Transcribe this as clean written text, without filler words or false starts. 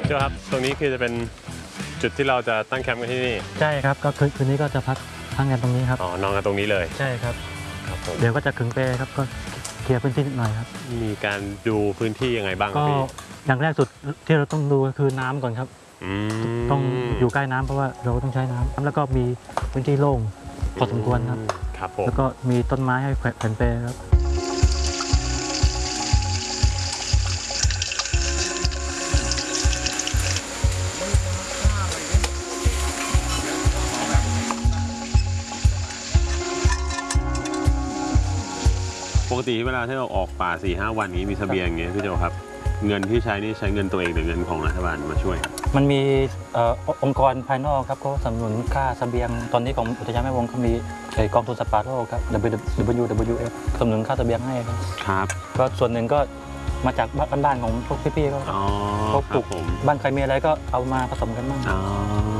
เจ้าครับตรงนี้คือจะเป็นจุดที่เราจะตั้งแคมป์กันที่นี่ใช่ครับก็คืนนี้ก็จะพักค้างกันตรงนี้ครับอ๋อนอนกันตรงนี้เลยใช่ครับครับผมเดี๋ยวก็จะขึงเปครับก็เคลียร์พื้นที่นิดหน่อยครับมีการดูพื้นที่ยังไงบ้างครับก็พี่อย่างแรกสุดที่เราต้องดูก็คือน้ำก่อนครับต้องอยู่ใกล้น้ำเพราะว่าเราต้องใช้น้ำแล้วก็มีพื้นที่โล่งพอสมควรครับครับผมแล้วก็มีต้นไม้ให้แขวนเปครับปกติเวลาที่เราออกป่า 4-5 วันนี้มีเสบียงอย่างเงี้ยพี่โจครับเงินที่ใช้นี่ใช้เงินตัวเองหรือเงินของรัฐบาลมาช่วยครับมันมีองค์กรภายนอกครับเขาสนับสนุนค่าเสบียงตอนนี้ของอุทยานแม่วงก็มีกองทุนสัตว์ป่าโลกครับ WWF สนับสนุนค่าเสบียงให้ครับครับก็ส่วนหนึ่งก็มาจากบ้านของพวกพี่ๆเขาอ๋อเขาปลูกผมบ้านใครมีอะไรก็เอามาผสมกันบ้าง